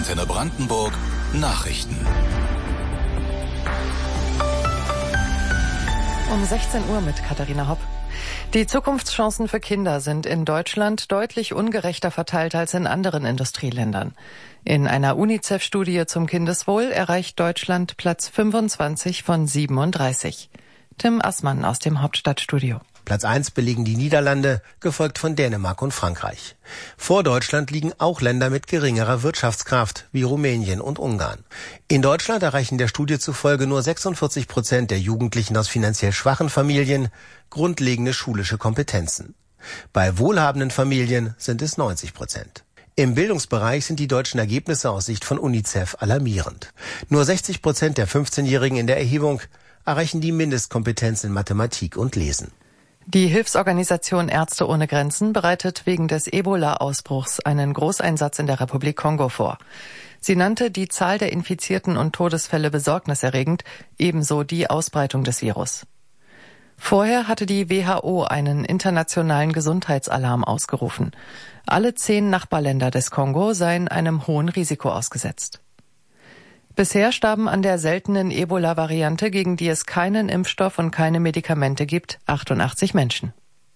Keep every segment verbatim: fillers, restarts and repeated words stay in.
Antenne Brandenburg Nachrichten. Um sechzehn Uhr mit Katharina Hopp. Die Zukunftschancen für Kinder sind in Deutschland deutlich ungerechter verteilt als in anderen Industrieländern. In einer UNICEF-Studie zum Kindeswohl erreicht Deutschland Platz fünfundzwanzig von siebenunddreißig. Tim Assmann aus dem Hauptstadtstudio. Platz eins belegen die Niederlande, gefolgt von Dänemark und Frankreich. Vor Deutschland liegen auch Länder mit geringerer Wirtschaftskraft, wie Rumänien und Ungarn. In Deutschland erreichen der Studie zufolge nur sechsundvierzig Prozent der Jugendlichen aus finanziell schwachen Familien grundlegende schulische Kompetenzen. Bei wohlhabenden Familien sind es neunzig Prozent. Im Bildungsbereich sind die deutschen Ergebnisse aus Sicht von UNICEF alarmierend. Nur sechzig Prozent der fünfzehnjährigen in der Erhebung erreichen die Mindestkompetenz in Mathematik und Lesen. Die Hilfsorganisation Ärzte ohne Grenzen bereitet wegen des Ebola-Ausbruchs einen Großeinsatz in der Republik Kongo vor. Sie nannte die Zahl der Infizierten und Todesfälle besorgniserregend, ebenso die Ausbreitung des Virus. Vorher hatte die W H O einen internationalen Gesundheitsalarm ausgerufen. Alle zehn Nachbarländer des Kongo seien einem hohen Risiko ausgesetzt. Bisher starben an der seltenen Ebola-Variante, gegen die es keinen Impfstoff und keine Medikamente gibt, achtundachtzig Menschen.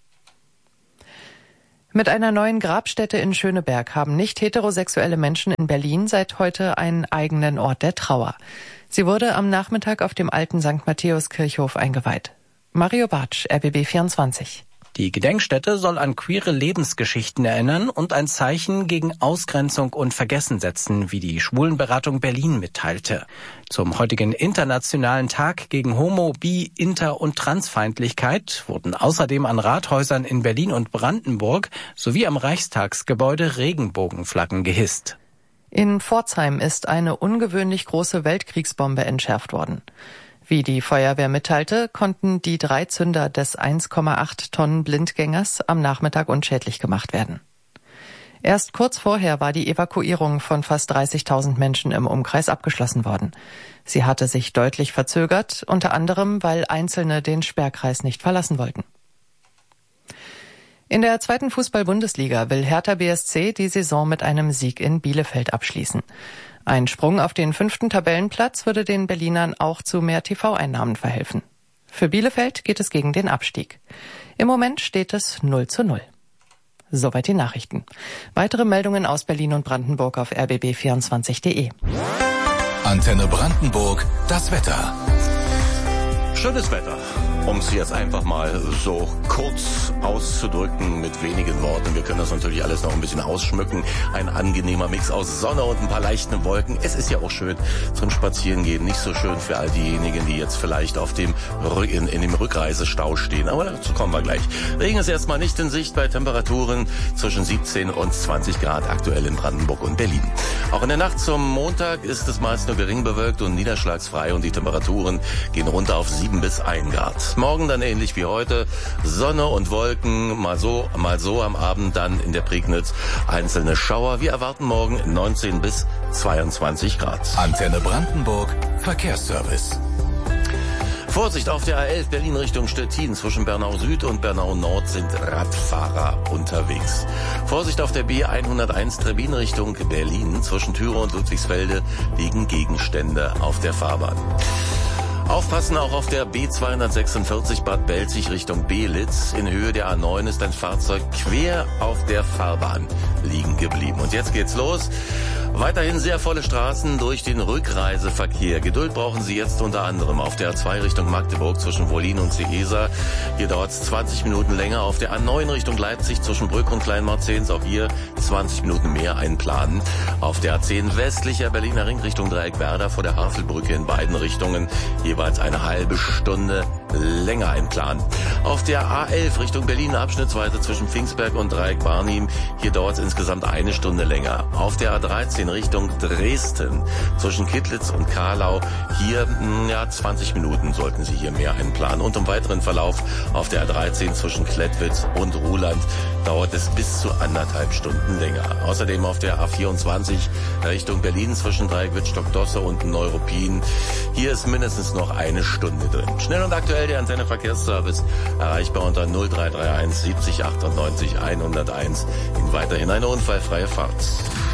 Mit einer neuen Grabstätte in Schöneberg haben nicht heterosexuelle Menschen in Berlin seit heute einen eigenen Ort der Trauer. Sie wurde am Nachmittag auf dem alten Sankt Matthäus-Kirchhof eingeweiht. Mario Bartsch, R B B vierundzwanzig. Die Gedenkstätte soll an queere Lebensgeschichten erinnern und ein Zeichen gegen Ausgrenzung und Vergessen setzen, wie die Schwulenberatung Berlin mitteilte. Zum heutigen Internationalen Tag gegen Homo-, Bi-, Inter- und Transfeindlichkeit wurden außerdem an Rathäusern in Berlin und Brandenburg sowie am Reichstagsgebäude Regenbogenflaggen gehisst. In Pforzheim ist eine ungewöhnlich große Weltkriegsbombe entschärft worden. Wie die Feuerwehr mitteilte, konnten die drei Zünder des eins Komma acht Tonnen Blindgängers am Nachmittag unschädlich gemacht werden. Erst kurz vorher war die Evakuierung von fast dreißigtausend Menschen im Umkreis abgeschlossen worden. Sie hatte sich deutlich verzögert, unter anderem, weil Einzelne den Sperrkreis nicht verlassen wollten. In der zweiten Fußball-Bundesliga will Hertha B S C die Saison mit einem Sieg in Bielefeld abschließen. Ein Sprung auf den fünften Tabellenplatz würde den Berlinern auch zu mehr T V-Einnahmen verhelfen. Für Bielefeld geht es gegen den Abstieg. Im Moment steht es null zu null. Soweit die Nachrichten. Weitere Meldungen aus Berlin und Brandenburg auf r b b vierundzwanzig punkt de. Antenne Brandenburg, das Wetter. Schönes Wetter, um es jetzt einfach mal so kurz auszudrücken mit wenigen Worten. Wir können das natürlich alles noch ein bisschen ausschmücken. Ein angenehmer Mix aus Sonne und ein paar leichten Wolken. Es ist ja auch schön zum Spazierengehen. Nicht so schön für all diejenigen, die jetzt vielleicht auf dem in, in dem Rückreisestau stehen. Aber dazu kommen wir gleich. Regen ist erstmal nicht in Sicht bei Temperaturen zwischen siebzehn und zwanzig Grad aktuell in Brandenburg und Berlin. Auch in der Nacht zum Montag ist es meist nur gering bewölkt und niederschlagsfrei und die Temperaturen gehen runter auf sieben bis ein Grad. Morgen dann ähnlich wie heute, Sonne und Wolken, mal so, mal so am Abend dann in der Prignitz einzelne Schauer. Wir erwarten morgen neunzehn bis zweiundzwanzig Grad. Antenne Brandenburg, Verkehrsservice. Vorsicht auf der A elf Berlin Richtung Stettin. Zwischen Bernau Süd und Bernau Nord sind Radfahrer unterwegs. Vorsicht auf der B hunderteins Trebbin Richtung Berlin. Zwischen Thüre und Ludwigsfelde liegen Gegenstände auf der Fahrbahn. Aufpassen auch auf der B zweihundertsechsundvierzig Bad Belzig Richtung Belitz. In Höhe der A neun ist ein Fahrzeug quer auf der Fahrbahn liegen geblieben. Und jetzt geht's los. Weiterhin sehr volle Straßen durch den Rückreiseverkehr. Geduld brauchen Sie jetzt unter anderem auf der A zwei Richtung Magdeburg zwischen Wollin und Seesa. Hier dauert es zwanzig Minuten länger. Auf der A neun Richtung Leipzig zwischen Brück und Kleinmarzens. Auch hier zwanzig Minuten mehr einplanen. Auf der A zehn westlicher Berliner Ring Richtung Dreieckwerder vor der Havelbrücke in beiden Richtungen jeweils eine halbe Stunde länger einplanen. Auf der A elf Richtung Berlin abschnittsweise zwischen Pfingstberg und Dreieck-Barnim. Hier dauert es insgesamt eine Stunde länger. Auf der A dreizehn Richtung Dresden zwischen Kittlitz und Karlau. Hier ja, zwanzig Minuten sollten Sie hier mehr einplanen. Und im weiteren Verlauf auf der A dreizehn zwischen Klettwitz und Ruhland dauert es bis zu anderthalb Stunden länger. Außerdem auf der A vierundzwanzig Richtung Berlin zwischen Dreieck-Wittstock-Dosse und Neuruppin. Hier ist mindestens noch eine Stunde drin. Schnell und aktuell der Antenne Verkehrsservice, erreichbar unter null drei drei eins siebzig achtundneunzig hunderteins. Ihnen weiterhin eine unfallfreie Fahrt.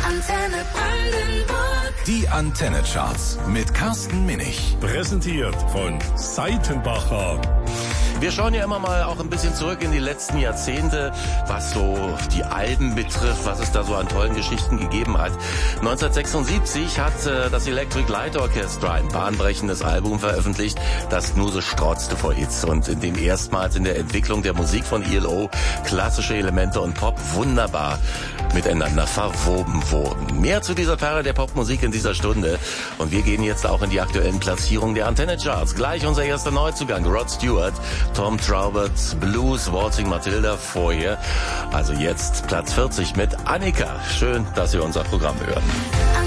Antenne Brandenburg. Die Antenne Charts mit Carsten Minich. Präsentiert von Seitenbacher. Wir schauen ja immer mal auch ein bisschen zurück in die letzten Jahrzehnte, was so die Alben betrifft, was es da so an tollen Geschichten gegeben hat. neunzehnhundertsechsundsiebzig hat äh, das Electric Light Orchestra ein bahnbrechendes Album veröffentlicht, das nur so strotzte vor Hits und in dem erstmals in der Entwicklung der Musik von E L O klassische Elemente und Pop wunderbar miteinander verwoben wurden. Mehr zu dieser Perle der Popmusik in dieser Stunde. Und wir gehen jetzt auch in die aktuellen Platzierungen der Antenne Charts. Gleich unser erster Neuzugang, Rod Stewart, Tom Trauberts Blues, Waltzing Matilda vorher. Also jetzt Platz vierzig mit Annika. Schön, dass Sie unser Programm hören.